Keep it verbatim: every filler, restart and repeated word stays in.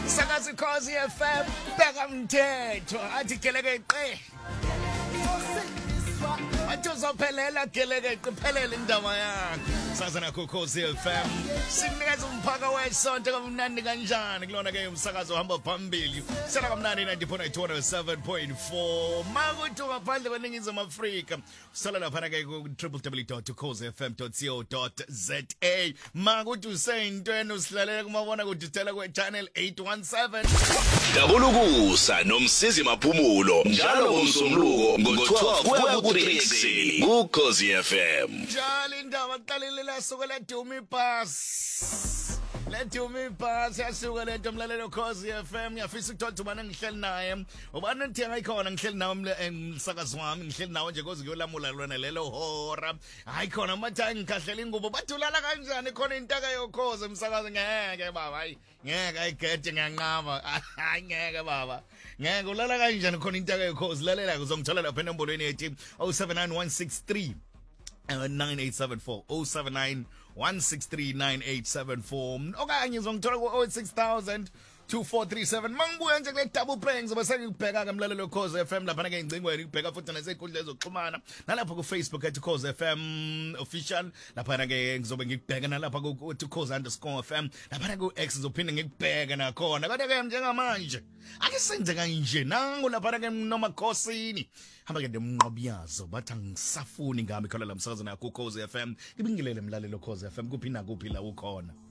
Sakazi Khosi F M beka mthetho athi gelekeqe athi uzophelela gelekeqe phelele indaba yakhe sasana Khosi F M sinikeza umphaka wesonto kamnandi kanjani kulona ke umsakazo ohamba phambili sena kamnandi ninety point one oh seven point four makuthi ngaphandle kweningizimu Afrika usala lapha ke ku w w w dot khosi f m dot co dot z a makuthi useyintweni usilalela kumabona kuditela kwe channel eight one seven Dabulukusa nomsizi maphumulo njalo ngomsombuluko ngo-twelve kuya ku-three ekseni kuKhosi F M. njalo indaba qalile lasuka leduma ibhasi leduma ibhasi yasuka lento mlalelo Khosi F M yafisa ukuthothumana ngihleli naye ubani nithi ayikhona ngihleli nawe emsakazi wami ngihleli nawe nje koze kuyolamula lona lelo hora hayi khona matha ngikahlela ingubo bathulala kanjani khona intaka yokhozi emsakazi ngeke baba hayi ngeke ayigede ngiyanqaba hayi ngeke baba ngeke ulala kanjani khona intaka yokhozi lalela uzongithola lapha enombolweni ethi oh seven nine one six three nine eight seven four oh seven nine one six three nine eight seven four okanye uzongithola ku oh eight six thousand two four three seven mangibuya nje kule double play ngizobe sengibheka ke mlalelo Khosi F M lapha ke ingcingweni ngibheka futhi nasezinkundla zokuxhumana nalapha ku Facebook at Khosi F M official lapha ke ngizobe ngibheka nalapha ku Khosi underscore F M lapha ku X ngizophinde ngibheka nakhona kodwa ke njengamanje ake senze kanje nangu lapha ke noma Khosini hamba ke ndemnqobiyazo bathi angisafuni ngami khona la msakazana yakho Khosi F M ngibingelele mlalelo Khosi F M kuphi na kuphi la ukhona.